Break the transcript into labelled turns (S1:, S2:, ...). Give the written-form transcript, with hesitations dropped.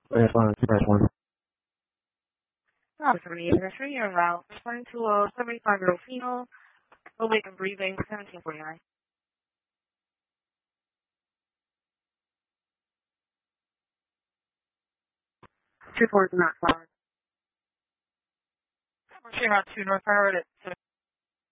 S1: Press 1, press 1.
S2: Officer Anniversary, your route. Return to a 75-year-old female. Awake and breathing, 1749. Two fours not flowers. Route 2 North Howard at